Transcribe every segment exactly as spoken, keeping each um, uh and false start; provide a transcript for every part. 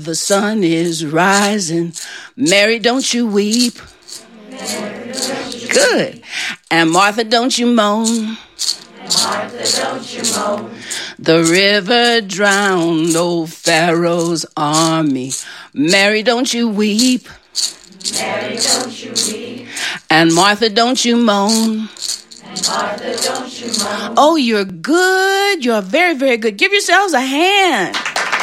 The sun is rising. Mary, don't you weep. Good. And Martha, don't you moan. Martha, don't you moan. The river drowned old Pharaoh's army. Mary, don't you weep. Mary, don't you weep. And Martha, don't you moan. And Martha, don't you moan. Oh, you're good. You're very, very good. Give yourselves a hand.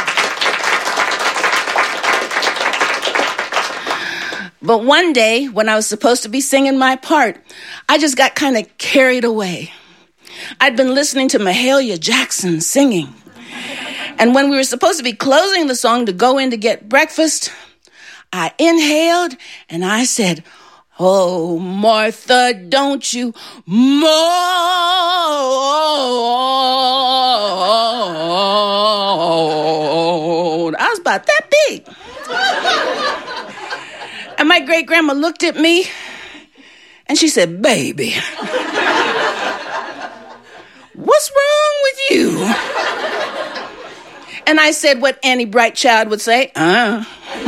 But one day, when I was supposed to be singing my part, I just got kind of carried away. I'd been listening to Mahalia Jackson singing. And when we were supposed to be closing the song to go in to get breakfast, I inhaled and I said, "Oh, Martha, don't you moan." I was about that big. And my great-grandma looked at me and she said, "Baby, what's wrong with you?" And I said what any bright child would say, uh.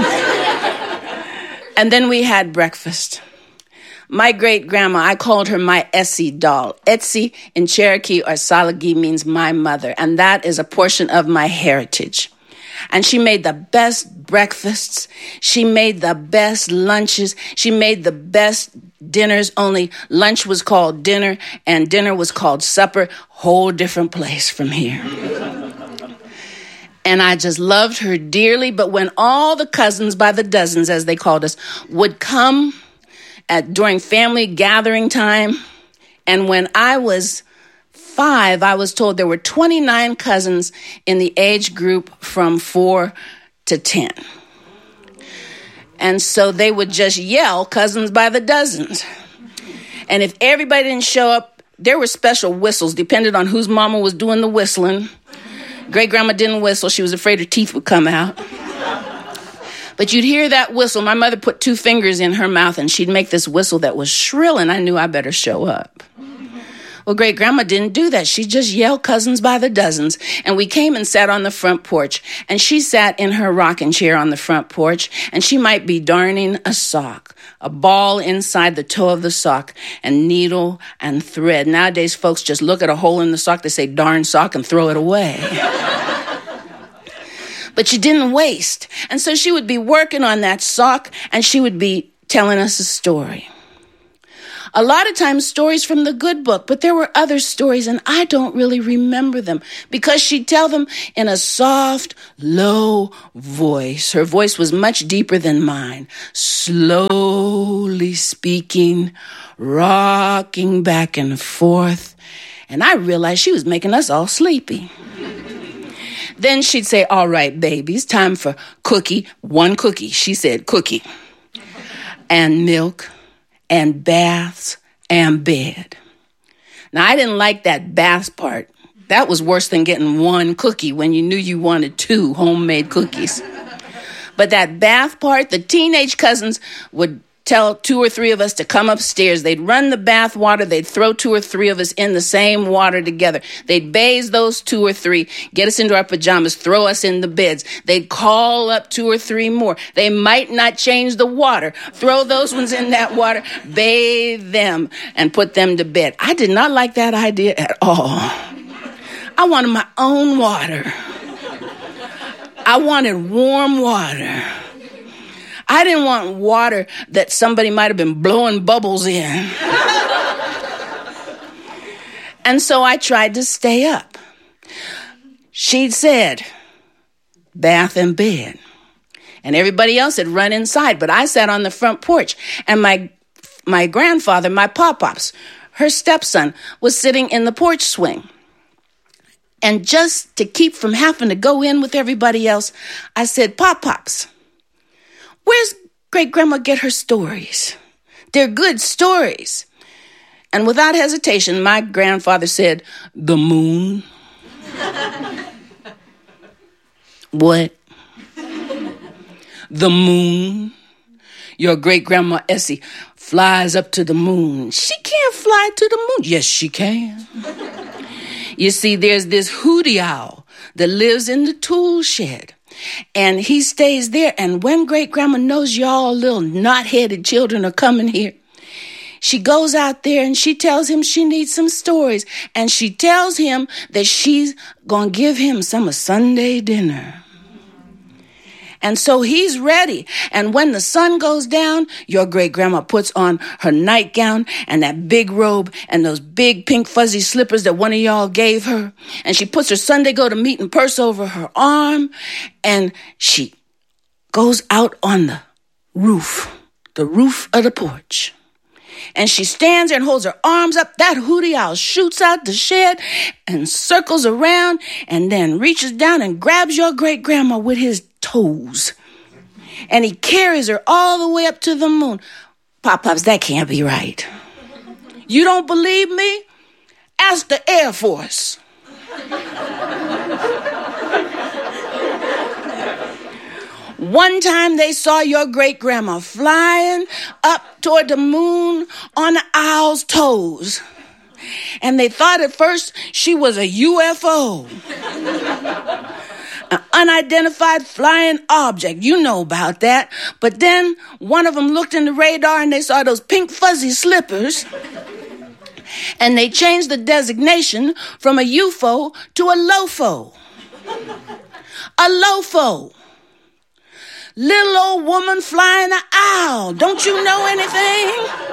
And then we had breakfast. My great-grandma, I called her my Essie doll. Etsy in Cherokee or Salagi means my mother, and that is a portion of my heritage. And she made the best breakfasts. She made the best lunches. She made the best dinners, only lunch was called dinner and dinner was called supper. Whole different place from here. And I just loved her dearly. But when all the cousins, by the dozens, as they called us, would come at during family gathering time, and when I was five, I was told there were twenty-nine cousins in the age group from four to ten. And so they would just yell cousins by the dozens. And if everybody didn't show up, there were special whistles, depending on whose mama was doing the whistling. Great-grandma didn't whistle. She was afraid her teeth would come out. But you'd hear that whistle. My mother put two fingers in her mouth, and she'd make this whistle that was shrill, and I knew I better show up. Well, great-grandma didn't do that. She just yelled cousins by the dozens. And we came and sat on the front porch. And she sat in her rocking chair on the front porch. And she might be darning a sock, a ball inside the toe of the sock, and needle and thread. Nowadays, folks just look at a hole in the sock, they say, "Darn sock," and throw it away. But she didn't waste. And so she would be working on that sock, and she would be telling us a story. A lot of times stories from the good book, but there were other stories and I don't really remember them because she'd tell them in a soft, low voice. Her voice was much deeper than mine. Slowly speaking, rocking back and forth. And I realized she was making us all sleepy. Then she'd say, "All right, babies, time for cookie. One cookie." She said cookie. And milk. And baths, and bed. Now, I didn't like that baths part. That was worse than getting one cookie when you knew you wanted two homemade cookies. But that bath part, the teenage cousins would tell two or three of us to come upstairs. They'd run the bath water. They'd throw two or three of us in the same water together. They'd bathe those two or three, get us into our pajamas, throw us in the beds. They'd call up two or three more. They might not change the water. Throw those ones in that water, bathe them, and put them to bed. I did not like that idea at all. I wanted my own water. I wanted warm water. I didn't want water that somebody might have been blowing bubbles in. And so I tried to stay up. She'd said, bath and bed. And everybody else had run inside, but I sat on the front porch. And my my grandfather, my pop-pops, her stepson, was sitting in the porch swing. And just to keep from having to go in with everybody else, I said, "Pop-pops, where's great-grandma get her stories? They're good stories." And without hesitation, my grandfather said, "The moon." What? The moon? Your great-grandma Essie flies up to the moon. She can't fly to the moon. Yes, she can. You see, there's this hootie owl that lives in the tool shed. And he stays there. And when great-grandma knows y'all little knot-headed children are coming here, she goes out there and she tells him she needs some stories. And she tells him that she's going to give him some of Sunday dinner. And so he's ready. And when the sun goes down, your great-grandma puts on her nightgown and that big robe and those big pink fuzzy slippers that one of y'all gave her. And she puts her Sunday go-to-meeting purse over her arm. And she goes out on the roof, the roof of the porch. And she stands there and holds her arms up. That hootie owl shoots out the shed and circles around and then reaches down and grabs your great-grandma with his toes. And he carries her all the way up to the moon. Pop-Pops, that can't be right. You don't believe me? Ask the Air Force. One time they saw your great-grandma flying up toward the moon on the owl's toes. And they thought at first she was a U F O. An unidentified flying object. You know about that. But then one of them looked in the radar and they saw those pink fuzzy slippers. And they changed the designation from a U F O to a LOFO. A LOFO. Little old woman flying an owl. Don't you know anything?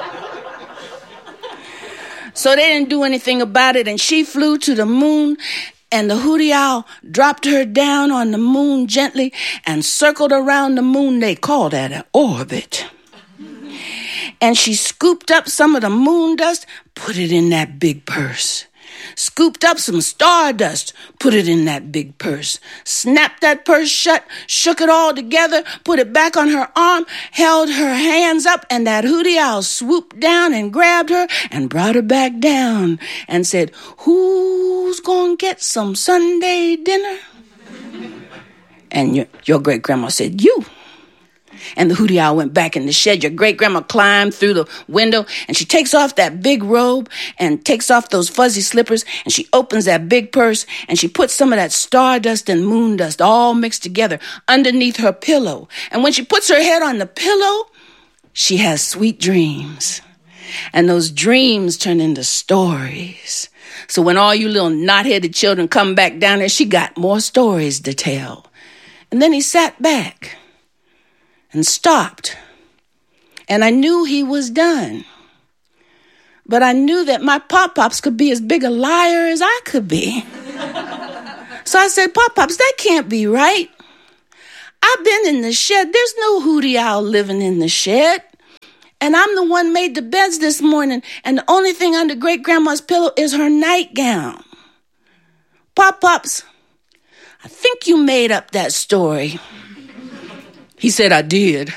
So they didn't do anything about it, and she flew to the moon, and the hootie owl dropped her down on the moon gently and circled around the moon. They call that an orbit. And she scooped up some of the moon dust, put it in that big purse. Scooped up some stardust, put it in that big purse. Snapped that purse shut, shook it all together, put it back on her arm, held her hands up, and that hootie owl swooped down and grabbed her and brought her back down and said, "Who's gonna get some Sunday dinner?" And your, your great-grandma said, "You." And the hootie owl went back in the shed. Your great-grandma climbed through the window, and she takes off that big robe and takes off those fuzzy slippers, and she opens that big purse, and she puts some of that stardust and moon dust all mixed together underneath her pillow. And when she puts her head on the pillow, she has sweet dreams. And those dreams turn into stories. So when all you little knot-headed children come back down there, she got more stories to tell. And then he sat back and stopped. And I knew he was done. But I knew that my Pop-Pops could be as big a liar as I could be. So I said, "Pop-Pops, that can't be right. I've been in the shed. There's no hootie owl living in the shed. And I'm the one made the beds this morning. And the only thing under great-grandma's pillow is her nightgown. Pop-Pops, I think you made up that story." He said, "I did.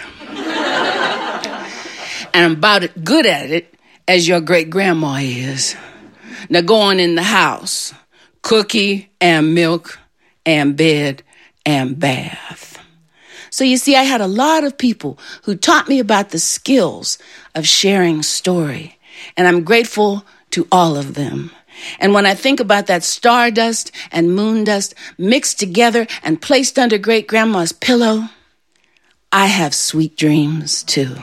And I'm about as good at it as your great-grandma is. Now go on in the house. Cookie and milk and bed and bath." So you see, I had a lot of people who taught me about the skills of sharing story. And I'm grateful to all of them. And when I think about that stardust and moon dust mixed together and placed under great-grandma's pillow, I have sweet dreams, too.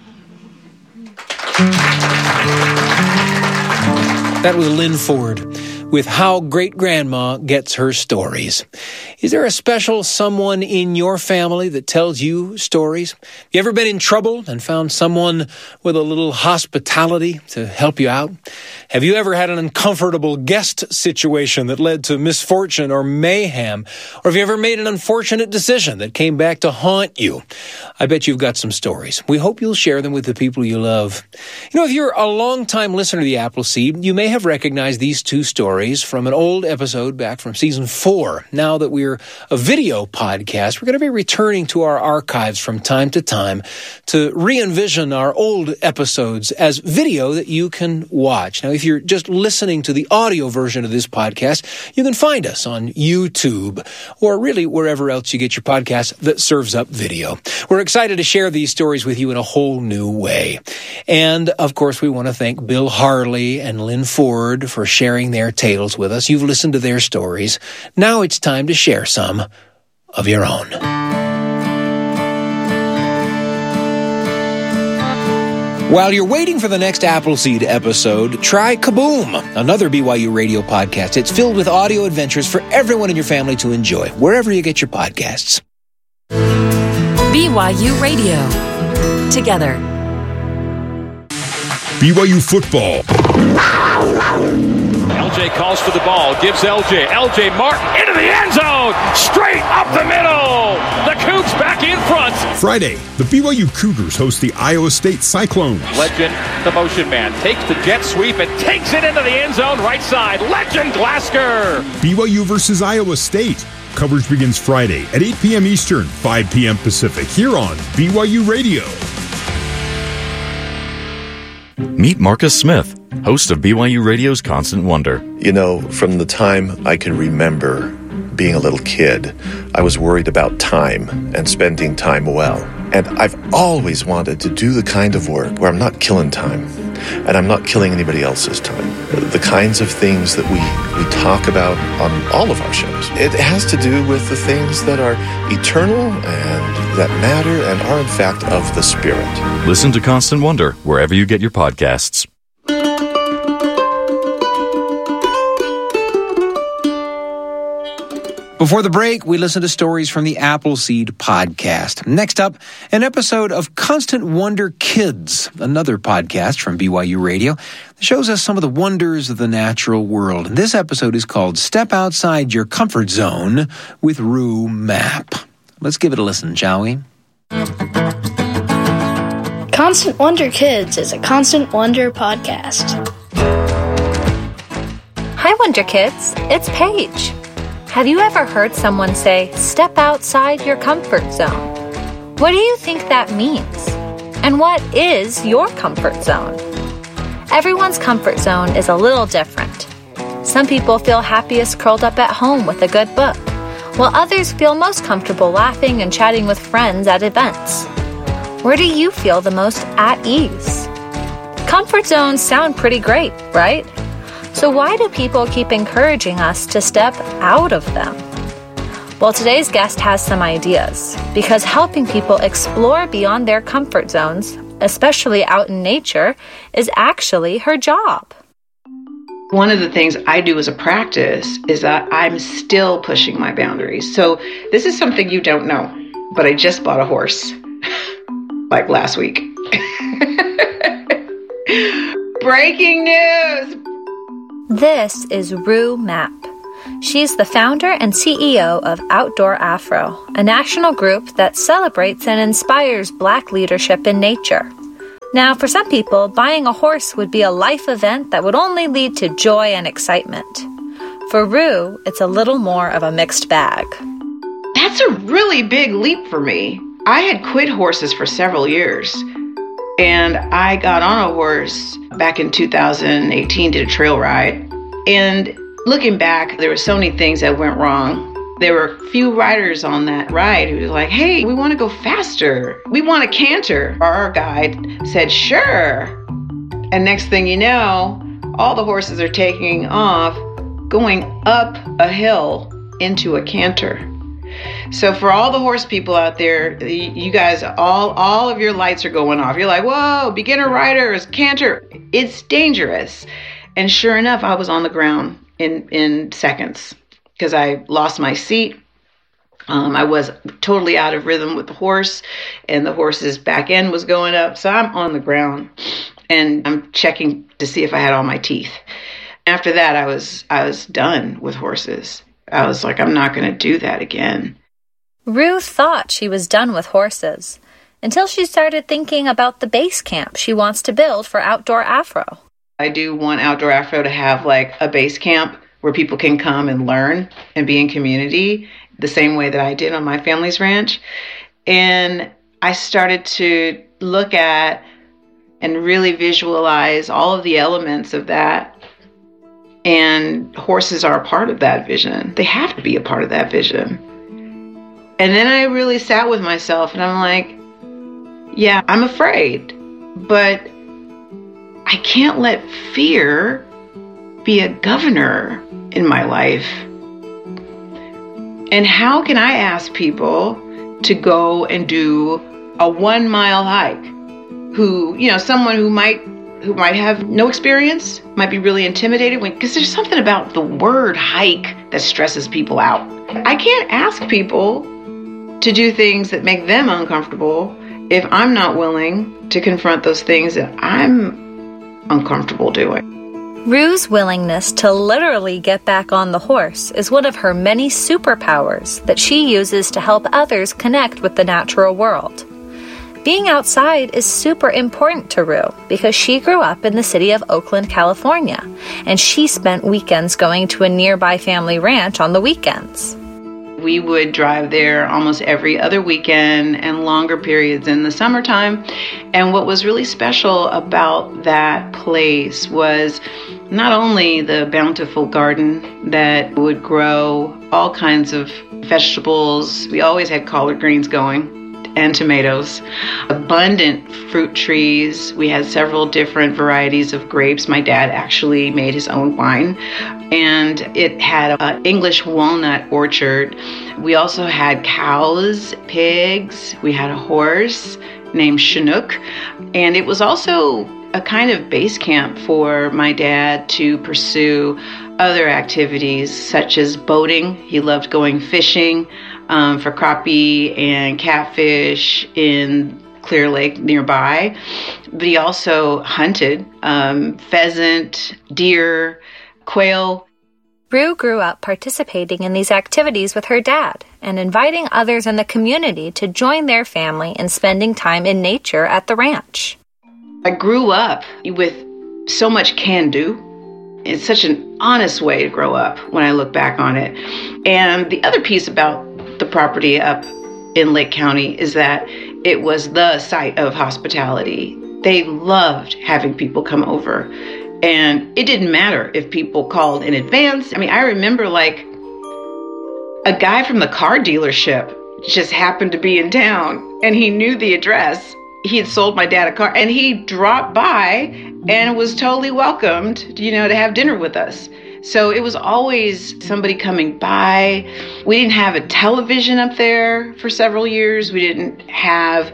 That was Lynn Ford with How Great-Grandma Gets Her Stories. Is there a special someone in your family that tells you stories? You ever been in trouble and found someone with a little hospitality to help you out? Have you ever had an uncomfortable guest situation that led to misfortune or mayhem? Or have you ever made an unfortunate decision that came back to haunt you? I bet you've got some stories. We hope you'll share them with the people you love. You know, if you're a long-time listener to the Appleseed, you may have recognized these two stories from an old episode back from season four. Now that we're a video podcast, we're going to be returning to our archives from time to time to re-envision our old episodes as video that you can watch. Now, if you're just listening to the audio version of this podcast, you can find us on YouTube or really wherever else you get your podcast that serves up video. We're excited to share these stories with you in a whole new way. And, of course, we want to thank Bill Harley and Lynn Ford for sharing their tales with us. You've listened to their stories. Now it's time to share some of your own. While you're waiting for the next Appleseed episode, try Kaboom, another B Y U radio podcast. It's filled with audio adventures for everyone in your family to enjoy, wherever you get your podcasts. B Y U Radio. Together. B Y U football. L J calls for the ball, gives L J. L J Martin into the end zone, straight up the middle. The Cougs back in front. Friday, the B Y U Cougars host the Iowa State Cyclones. Legend, the motion man, takes the jet sweep and takes it into the end zone right side. Legend Glasgow. B Y U versus Iowa State. Coverage begins Friday at eight p.m. Eastern, five p.m. Pacific, here on B Y U Radio. Meet Marcus Smith, host of B Y U Radio's Constant Wonder. You know, from the time I can remember being a little kid, I was worried about time and spending time well. And I've always wanted to do the kind of work where I'm not killing time and I'm not killing anybody else's time. The kinds of things that we, we talk about on all of our shows. It has to do with the things that are eternal and that matter and are in fact of the Spirit. Listen to Constant Wonder wherever you get your podcasts. Before the break, we listened to stories from the Appleseed podcast. Next up, an episode of Constant Wonder Kids, another podcast from B Y U Radio that shows us some of the wonders of the natural world. This episode is called Step Outside Your Comfort Zone with Rue Mapp. Let's give it a listen, shall we? Constant Wonder Kids is a Constant Wonder podcast. Hi, Wonder Kids. It's Paige. Have you ever heard someone say, step outside your comfort zone? What do you think that means? And what is your comfort zone? Everyone's comfort zone is a little different. Some people feel happiest curled up at home with a good book, while others feel most comfortable laughing and chatting with friends at events. Where do you feel the most at ease? Comfort zones sound pretty great, right? So why do people keep encouraging us to step out of them? Well, today's guest has some ideas, because helping people explore beyond their comfort zones, especially out in nature, is actually her job. One of the things I do as a practice is that I'm still pushing my boundaries. So this is something you don't know, but I just bought a horse, like last week. Breaking news! This is Rue Mapp. She's the founder and C E O of Outdoor Afro, a national group that celebrates and inspires Black leadership in nature. Now, for some people, buying a horse would be a life event that would only lead to joy and excitement. For Rue, it's a little more of a mixed bag. That's a really big leap for me. I had quit horses for several years, and I got on a horse back in two thousand eighteen, did a trail ride. And looking back, there were so many things that went wrong. There were a few riders on that ride who was like, hey, we want to go faster. We want a canter. Our guide said, sure. And next thing you know, all the horses are taking off, going up a hill into a canter. So for all the horse people out there, you guys, all all of your lights are going off. You're like, whoa, beginner riders, canter. It's dangerous. And sure enough, I was on the ground in, in seconds because I lost my seat. Um, I was totally out of rhythm with the horse, and the horse's back end was going up. So I'm on the ground, and I'm checking to see if I had all my teeth. After that, I was I was done with horses. I was like, I'm not going to do that again. Rue thought she was done with horses until she started thinking about the base camp she wants to build for Outdoor Afro. I do want Outdoor Afro to have like a base camp where people can come and learn and be in community the same way that I did on my family's ranch. And I started to look at and really visualize all of the elements of that. And horses are a part of that vision. They have to be a part of that vision. And then I really sat with myself and I'm like, yeah, I'm afraid, but I can't let fear be a governor in my life. And how can I ask people to go and do a one mile hike who, you know, someone who might who might have no experience, might be really intimidated, because there's something about the word hike that stresses people out. I can't ask people to do things that make them uncomfortable if I'm not willing to confront those things that I'm uncomfortable doing. Rue's willingness to literally get back on the horse is one of her many superpowers that she uses to help others connect with the natural world. Being outside is super important to Rue because she grew up in the city of Oakland, California, and she spent weekends going to a nearby family ranch on the weekends. We would drive there almost every other weekend and longer periods in the summertime. And what was really special about that place was not only the bountiful garden that would grow all kinds of vegetables. We always had collard greens going, and tomatoes, abundant fruit trees. We had several different varieties of grapes. My dad actually made his own wine, and it had an English walnut orchard. We also had cows, pigs. We had a horse named Chinook, and it was also a kind of base camp for my dad to pursue other activities such as boating. He loved going fishing Um, for crappie and catfish in Clear Lake nearby. But he also hunted um, pheasant, deer, quail. Rue grew up participating in these activities with her dad and inviting others in the community to join their family in spending time in nature at the ranch. I grew up with so much can-do. It's such an honest way to grow up when I look back on it. And the other piece about the property up in Lake County is that it was the site of hospitality. They loved having people come over, and it didn't matter if people called in advance. I mean, I remember like a guy from the car dealership just happened to be in town, and he knew the address. He had sold my dad a car, and he dropped by and was totally welcomed, you know, to have dinner with us. So it was always somebody coming by. We didn't have a television up there for several years. We didn't have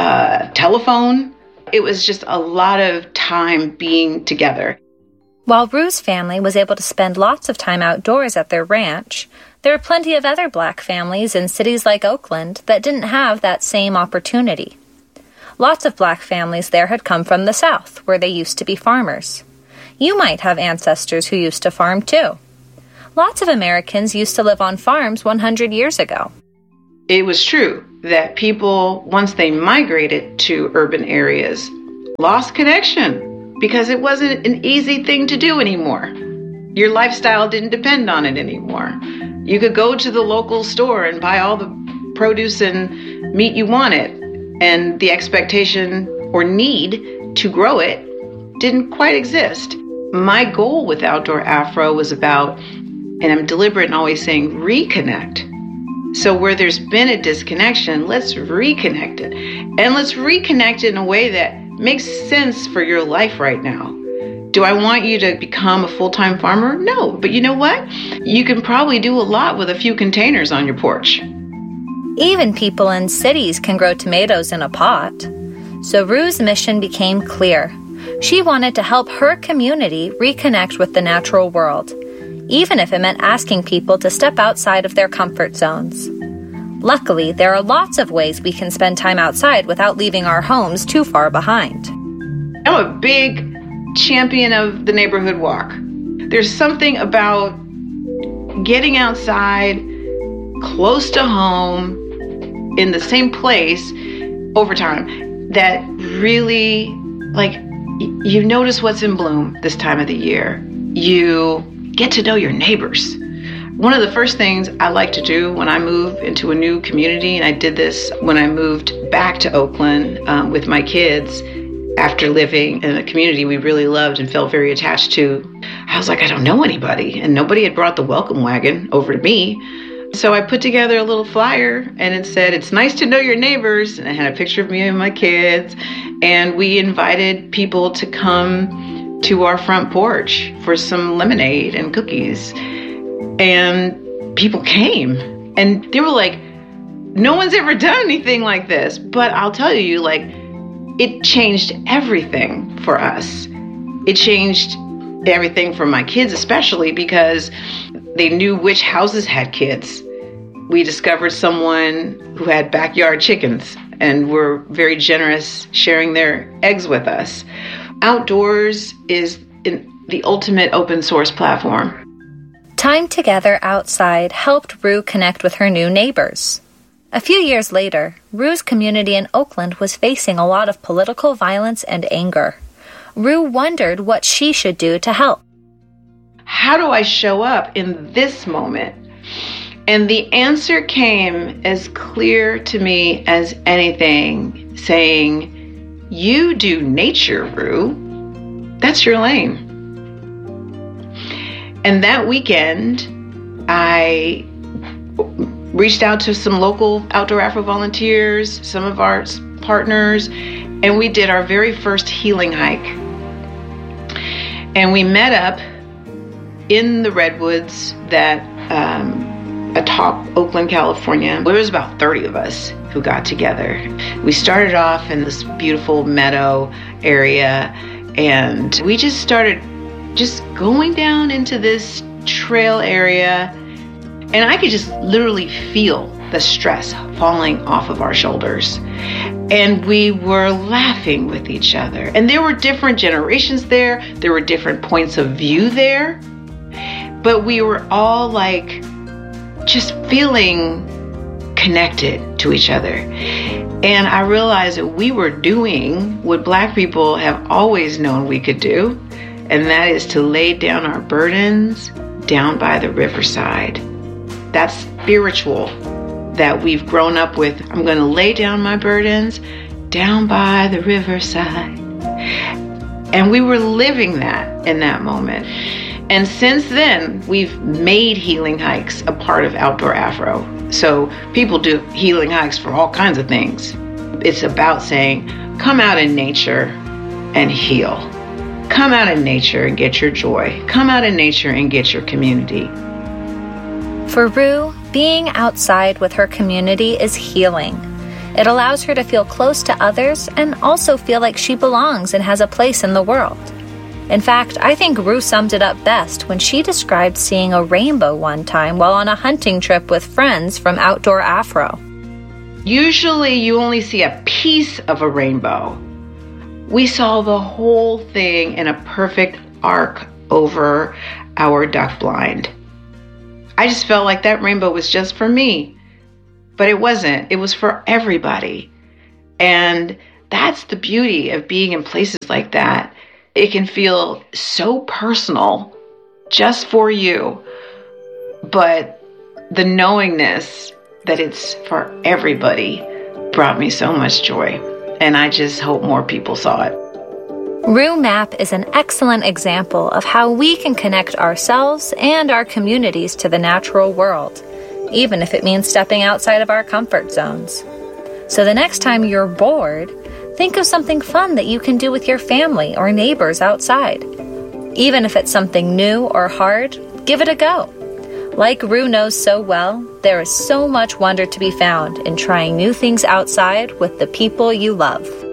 a telephone. It was just a lot of time being together. While Rue's family was able to spend lots of time outdoors at their ranch, there were plenty of other Black families in cities like Oakland that didn't have that same opportunity. Lots of Black families there had come from the South, where they used to be farmers. You might have ancestors who used to farm too. Lots of Americans used to live on farms one hundred years ago. It was true that people, once they migrated to urban areas, lost connection because it wasn't an easy thing to do anymore. Your lifestyle didn't depend on it anymore. You could go to the local store and buy all the produce and meat you wanted, and the expectation or need to grow it didn't quite exist. My goal with Outdoor Afro was about, and I'm deliberate in always saying, reconnect. So where there's been a disconnection, let's reconnect it. And let's reconnect it in a way that makes sense for your life right now. Do I want you to become a full-time farmer? No, but you know what? You can probably do a lot with a few containers on your porch. Even people in cities can grow tomatoes in a pot. So Rue's mission became clear. She wanted to help her community reconnect with the natural world, even if it meant asking people to step outside of their comfort zones. Luckily, there are lots of ways we can spend time outside without leaving our homes too far behind. I'm a big champion of the neighborhood walk. There's something about getting outside, close to home, in the same place over time, that really, like, you notice what's in bloom this time of the year. You get to know your neighbors. One of the first things I like to do when I move into a new community, and I did this when I moved back to Oakland um, with my kids after living in a community we really loved and felt very attached to. I was like, I don't know anybody, and nobody had brought the welcome wagon over to me. So I put together a little flyer, and it said, it's nice to know your neighbors. And I had a picture of me and my kids. And we invited people to come to our front porch for some lemonade and cookies. And people came. And they were like, no one's ever done anything like this. But I'll tell you, like, it changed everything for us. It changed everything for my kids, especially because they knew which houses had kids. We discovered someone who had backyard chickens and were very generous sharing their eggs with us. Outdoors is in the ultimate open source platform. Time together outside helped Rue connect with her new neighbors. A few years later, Rue's community in Oakland was facing a lot of political violence and anger. Rue wondered what she should do to help. How do I show up in this moment? And the answer came as clear to me as anything, saying, you do nature, Rue. That's your lane. And that weekend, I reached out to some local Outdoor Afro volunteers, some of our partners, and we did our very first healing hike. And we met up in the redwoods that um, atop Oakland, California. There was about thirty of us who got together. We started off in this beautiful meadow area, and we just started just going down into this trail area, and I could just literally feel the stress falling off of our shoulders. And we were laughing with each other. And there were different generations there. There were different points of view there. But we were all like just feeling connected to each other. And I realized that we were doing what Black people have always known we could do. And that is to lay down our burdens down by the riverside. That's spiritual that we've grown up with. I'm going to lay down my burdens down by the riverside. And we were living that in that moment. And since then, we've made healing hikes a part of Outdoor Afro. So people do healing hikes for all kinds of things. It's about saying, come out in nature and heal. Come out in nature and get your joy. Come out in nature and get your community. For Rue, being outside with her community is healing. It allows her to feel close to others and also feel like she belongs and has a place in the world. In fact, I think Rue summed it up best when she described seeing a rainbow one time while on a hunting trip with friends from Outdoor Afro. Usually you only see a piece of a rainbow. We saw the whole thing in a perfect arc over our duck blind. I just felt like that rainbow was just for me, but it wasn't. It was for everybody. And that's the beauty of being in places like that. It can feel so personal just for you, but the knowingness that it's for everybody brought me so much joy. And I just hope more people saw it. Rue Mapp is an excellent example of how we can connect ourselves and our communities to the natural world, even if it means stepping outside of our comfort zones. So the next time you're bored, think of something fun that you can do with your family or neighbors outside. Even if it's something new or hard, give it a go. Like Rue knows so well, there is so much wonder to be found in trying new things outside with the people you love.